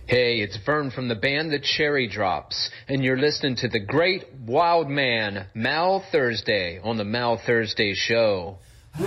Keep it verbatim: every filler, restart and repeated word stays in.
Hey, it's Vern from the band The Cherry Drops, and you're listening to the great wild man, Mal Thursday, on the Mal Thursday Show.